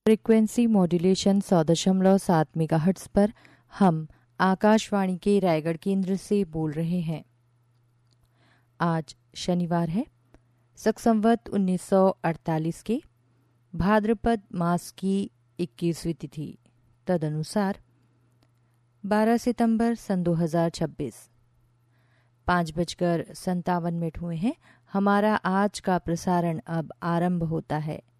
Frequency modulation 100.7 megahertz पर हम आकाशवाणी के रायगढ़ केंद्र से बोल रहे हैं। आज शनिवार है, शक संवत 1948 के भाद्रपद मास की 21वीं तिथि, तदनुसार 12 सितंबर सन 2026। 5:57 हुए हैं। हमारा आज का प्रसारण अब आरंभ होता है।